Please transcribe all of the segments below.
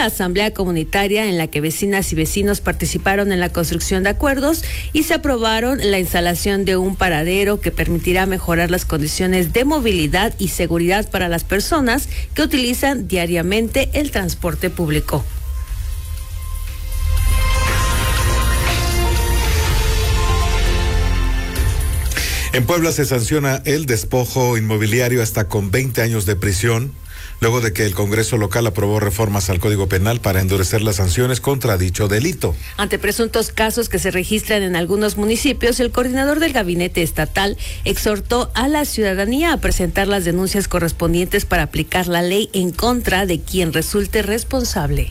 la asamblea comunitaria en la que vecinas y vecinos participaron en la construcción de acuerdos y se aprobaron la instalación de un paradero que permitirá mejorar las condiciones de movilidad y seguridad para las personas que utilizan diariamente el transporte público. En Puebla se sanciona el despojo inmobiliario hasta con 20 años de prisión, luego de que el Congreso local aprobó reformas al Código Penal para endurecer las sanciones contra dicho delito. Ante presuntos casos que se registran en algunos municipios, el coordinador del gabinete estatal exhortó a la ciudadanía a presentar las denuncias correspondientes para aplicar la ley en contra de quien resulte responsable.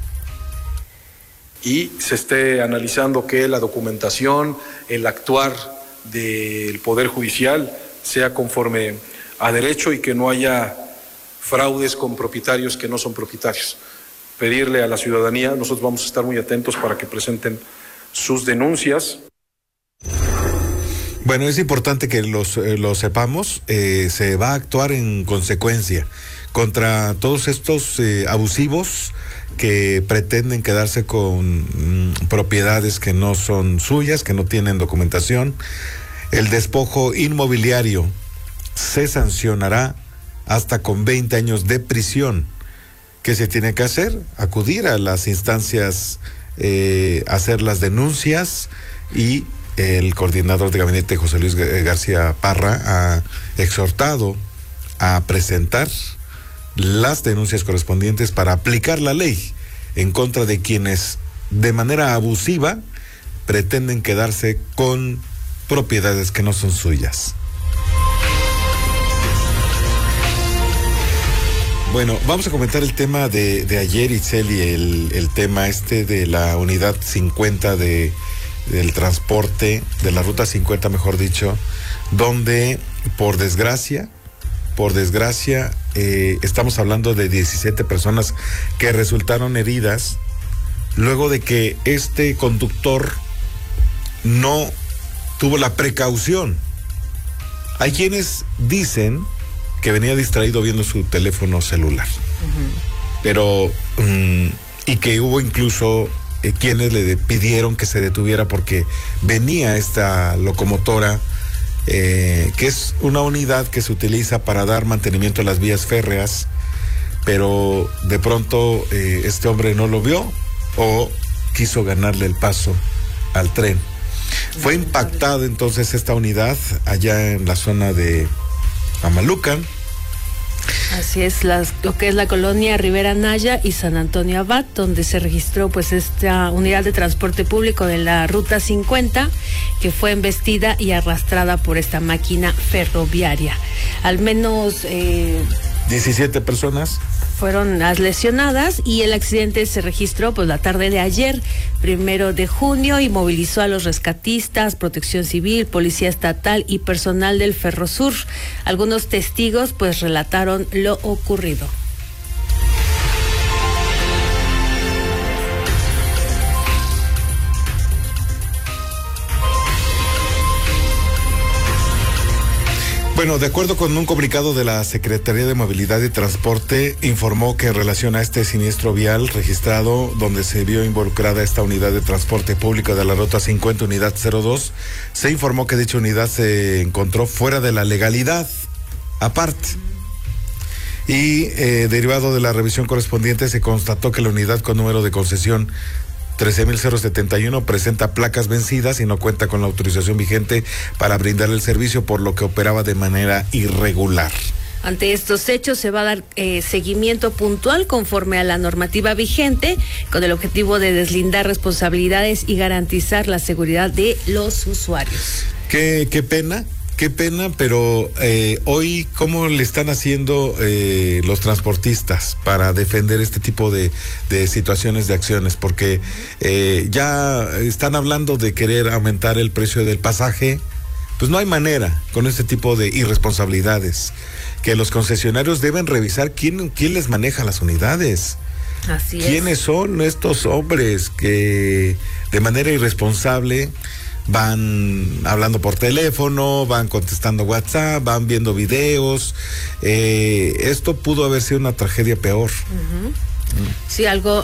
Y se esté analizando que la documentación, el actuar del Poder Judicial sea conforme a derecho y que no haya fraudes con propietarios que no son propietarios. Pedirle a la ciudadanía, nosotros vamos a estar muy atentos para que presenten sus denuncias. Bueno, es importante que lo sepamos, se va a actuar en consecuencia contra todos estos abusivos que pretenden quedarse con propiedades que no son suyas, que no tienen documentación. El despojo inmobiliario se sancionará hasta con 20 años de prisión. ¿Qué se tiene que hacer? Acudir a las instancias, hacer las denuncias, y el coordinador de gabinete, José Luis García Parra, ha exhortado a presentar las denuncias correspondientes para aplicar la ley en contra de quienes de manera abusiva pretenden quedarse con propiedades que no son suyas. Bueno, vamos a comentar el tema de ayer, Itzeli, el tema de la unidad 50 del transporte, de la ruta 50, mejor dicho, donde por desgracia, estamos hablando de 17 personas que resultaron heridas luego de que este conductor no tuvo la precaución. Hay quienes dicen que venía distraído viendo su teléfono celular, pero y que hubo incluso quienes le pidieron que se detuviera porque venía esta locomotora, que es una unidad que se utiliza para dar mantenimiento a las vías férreas, pero de pronto este hombre no lo vio o quiso ganarle el paso al tren. Fue impactada entonces esta unidad allá en la zona de Amalucan. Así es, lo que es la colonia Rivera Naya y San Antonio Abad, donde se registró pues esta unidad de transporte público de la ruta 50, que fue embestida y arrastrada por esta máquina ferroviaria. Al menos 17 personas fueron las lesionadas, y el accidente se registró pues la tarde de ayer, 1 de junio, y movilizó a los rescatistas, Protección Civil, Policía Estatal y personal del Ferrosur. Algunos testigos pues relataron lo ocurrido. Bueno, de acuerdo con un comunicado de la Secretaría de Movilidad y Transporte, informó que en relación a este siniestro vial registrado, donde se vio involucrada esta unidad de transporte público de la ruta 50, unidad 02, se informó que dicha unidad se encontró fuera de la legalidad, aparte. Y derivado de la revisión correspondiente, se constató que la unidad con número de concesión 13.071 presenta placas vencidas y no cuenta con la autorización vigente para brindar el servicio, por lo que operaba de manera irregular. Ante estos hechos se va a dar seguimiento puntual conforme a la normativa vigente, con el objetivo de deslindar responsabilidades y garantizar la seguridad de los usuarios. Qué pena, pero hoy, ¿cómo le están haciendo los transportistas para defender este tipo de situaciones, de acciones? Porque ya están hablando de querer aumentar el precio del pasaje. Pues no hay manera con este tipo de irresponsabilidades, que los concesionarios deben revisar quién les maneja las unidades. Así es. ¿Quiénes son estos hombres que de manera irresponsable van hablando por teléfono, van contestando WhatsApp, van viendo videos? Esto pudo haber sido una tragedia peor. Sí, algo